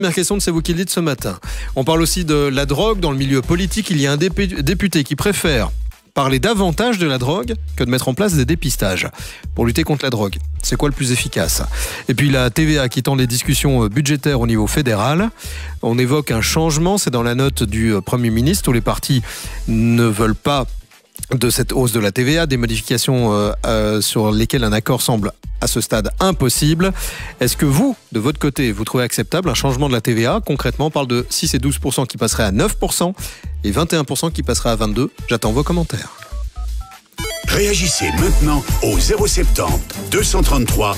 Première question de C'est vous qui le dites ce matin. On parle aussi de la drogue dans le milieu politique. Il y a un député qui préfère parler davantage de la drogue que de mettre en place des dépistages pour lutter contre la drogue. C'est quoi le plus efficace ? Et puis la TVA qui tend les discussions budgétaires au niveau fédéral. On évoque un changement, c'est dans la note du Premier ministre. Tous les partis ne veulent pas de cette hausse de la TVA, des modifications sur lesquelles un accord semble à ce stade impossible. Est-ce que vous, de votre côté, vous trouvez acceptable un changement de la TVA ? Concrètement, on parle de 6 et 12% qui passerait à 9% et 21% qui passerait à 22%. J'attends vos commentaires. Réagissez maintenant au 070 233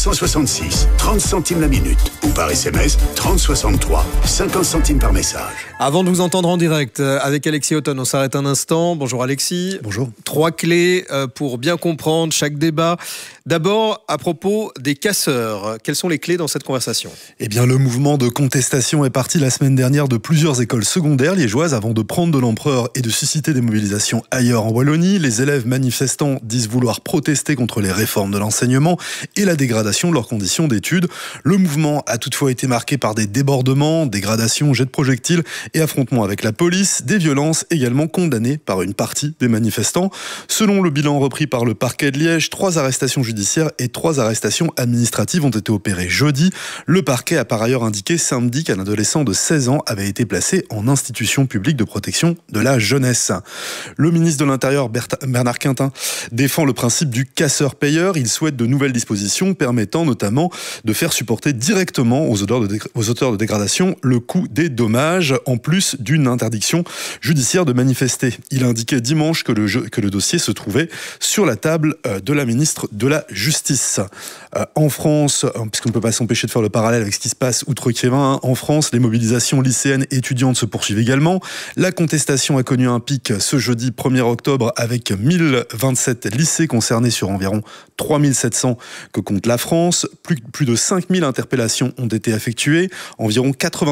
466 30 centimes la minute ou par SMS 3063 50 centimes par message. Avant de vous entendre en direct avec Alexis Houghton, on s'arrête un instant. Bonjour Alexis. Bonjour. 3 clés pour bien comprendre chaque débat. D'abord, à propos des casseurs, quelles sont les clés dans cette conversation ? Eh bien, le mouvement de contestation est parti la semaine dernière de plusieurs écoles secondaires liégeoises avant de prendre de l'ampleur et de susciter des mobilisations ailleurs en Wallonie. Les élèves manifestants disent vouloir protester contre les réformes de l'enseignement et la dégradation de leurs conditions d'études. Le mouvement a toutefois été marqué par des débordements, dégradations, jets de projectiles et affrontements avec la police, des violences également condamnées par une partie des manifestants. Selon le bilan repris par le parquet de Liège, 3 arrestations judiciaires et 3 arrestations administratives ont été opérées jeudi. Le parquet a par ailleurs indiqué samedi qu'un adolescent de 16 ans avait été placé en institution publique de protection de la jeunesse. Le ministre de l'Intérieur, Bernard Quintin, défend le principe du casseur-payeur. Il souhaite de nouvelles dispositions permettant notamment de faire supporter directement aux auteurs de dégradation le coût des dommages, en plus d'une interdiction judiciaire de manifester. Il a indiqué dimanche que le dossier se trouvait sur la table de la ministre de la Justice. En France, puisqu'on ne peut pas s'empêcher de faire le parallèle avec ce qui se passe outre-Quévin, en France, les mobilisations lycéennes et étudiantes se poursuivent également. La contestation a connu un pic ce jeudi 1er octobre avec 1027 lycées concernés sur environ 3700 que compte la France. Plus de 5000 interpellations ont été effectuées. Environ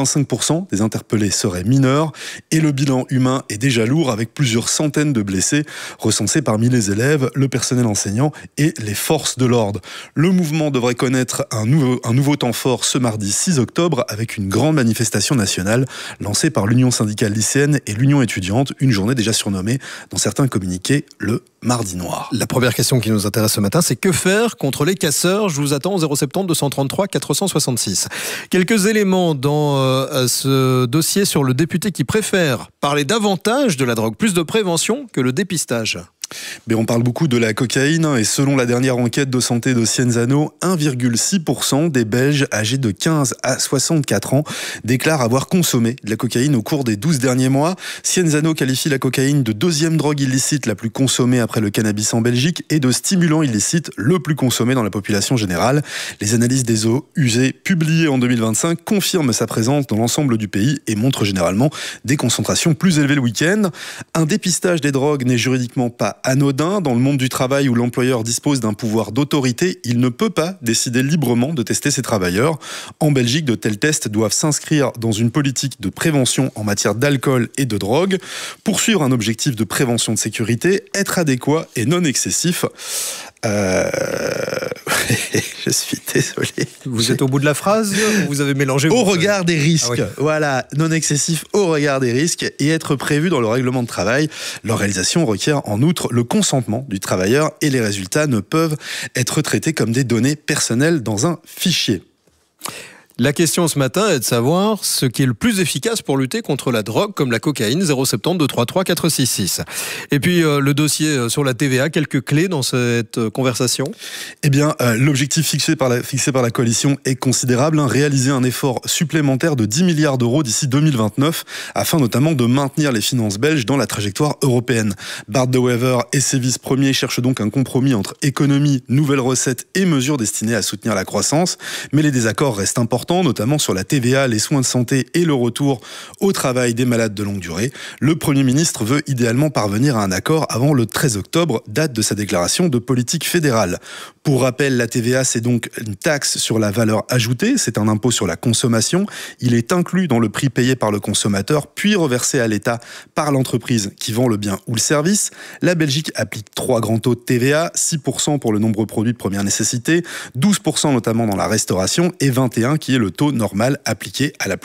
85% des interpellés seraient mineurs. Et le bilan humain est déjà lourd avec plusieurs centaines de blessés recensés parmi les élèves, le personnel enseignant et les forces de l'ordre. Le mouvement devrait connaître un nouveau temps fort ce mardi 6 octobre avec une grande manifestation nationale lancée par l'Union syndicale lycéenne et l'Union étudiante, une journée déjà surnommée dans certains communiqués le Mardi Noir. La première question qui nous intéresse ce matin, c'est que faire contre les casseurs ? Je vous attends au 070 233 466. Quelques éléments dans ce dossier sur le député qui préfère parler davantage de la drogue, plus de prévention que le dépistage. Mais on parle beaucoup de la cocaïne et selon la dernière enquête de santé de Cienzano, 1,6% des Belges âgés de 15 à 64 ans déclarent avoir consommé de la cocaïne au cours des 12 derniers mois. Cienzano qualifie la cocaïne de deuxième drogue illicite la plus consommée après le cannabis en Belgique et de stimulant illicite le plus consommé dans la population générale. Les analyses des eaux usées publiées en 2025 confirment sa présence dans l'ensemble du pays et montrent généralement des concentrations plus élevées le week-end. Un dépistage des drogues n'est juridiquement pas anodin. Dans le monde du travail où l'employeur dispose d'un pouvoir d'autorité, il ne peut pas décider librement de tester ses travailleurs. En Belgique, de tels tests doivent s'inscrire dans une politique de prévention en matière d'alcool et de drogue, poursuivre un objectif de prévention de sécurité, être adéquat et non excessif. Je suis désolé. Vous êtes au bout de la phrase ou vous avez mélangé au regard des risques. Ah oui. Voilà, non excessif au regard des risques et être prévu dans le règlement de travail. Leur réalisation requiert en outre le consentement du travailleur et les résultats ne peuvent être traités comme des données personnelles dans un fichier. La question ce matin est de savoir ce qui est le plus efficace pour lutter contre la drogue comme la cocaïne, 070 233 466. Et puis le dossier sur la TVA, quelques clés dans cette conversation. Eh bien, l'objectif fixé par la coalition est considérable, réaliser un effort supplémentaire de 10 milliards d'euros d'ici 2029, afin notamment de maintenir les finances belges dans la trajectoire européenne. Bart De Wever et ses vice-premiers cherchent donc un compromis entre économie, nouvelles recettes et mesures destinées à soutenir la croissance, mais les désaccords restent importants, notamment sur la TVA, les soins de santé et le retour au travail des malades de longue durée. Le Premier ministre veut idéalement parvenir à un accord avant le 13 octobre, date de sa déclaration de politique fédérale. Pour rappel, la TVA, c'est donc une taxe sur la valeur ajoutée, c'est un impôt sur la consommation. Il est inclus dans le prix payé par le consommateur, puis reversé à l'État par l'entreprise qui vend le bien ou le service. La Belgique applique 3 grands taux de TVA, 6% pour le nombreux produits de première nécessité, 12% notamment dans la restauration et 21% qui est le taux normal appliqué à la